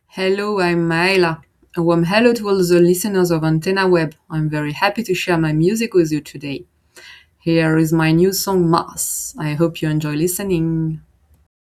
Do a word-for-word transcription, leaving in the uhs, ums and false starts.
Hello, I'm Maila. A warm hello to all the listeners of Antenna Web. I'm very happy to share my music with you today. Here is my new song Mars. I hope you enjoy listening.